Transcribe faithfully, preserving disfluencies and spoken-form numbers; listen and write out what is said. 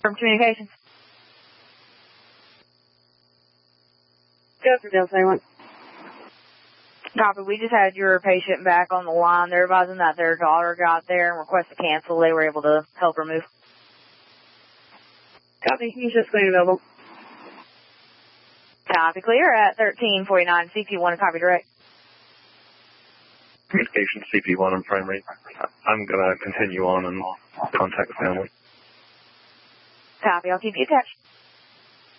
From communications. Go for Delta one. Copy. We just had your patient back on the line. They're advising that their daughter got there and requested to cancel. They were able to help her move. Copy. You just clean available. Copy. Clear at thirteen forty-nine. C P one and copy direct. Communication C P one and primary. I'm going to continue on and contact the family. Copy. I'll keep you attached.